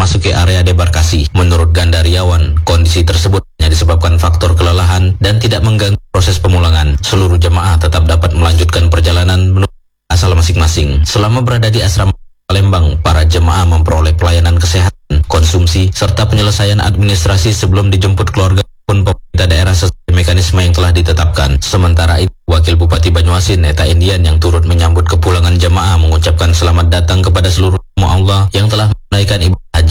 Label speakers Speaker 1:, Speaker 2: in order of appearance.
Speaker 1: memasuki area debarkasi. Menurut Gandariawan, kondisi tersebut hanya disebabkan faktor kelelahan dan tidak mengganggu proses pemulangan. Seluruh jemaah tetap dapat melanjutkan perjalanan menuju asal masing-masing. Selama berada di asrama Palembang, para jemaah memperoleh pelayanan kesehatan, konsumsi, serta penyelesaian administrasi sebelum dijemput keluarga pun pemerintah daerah sesuai mekanisme yang telah ditetapkan. Sementara itu, Wakil Bupati Banyuasin, Eta Indian, yang turut menyambut kepulangan jemaah mengucapkan selamat datang kepada seluruh umat Allah yang telah menunaikan ibadah haji.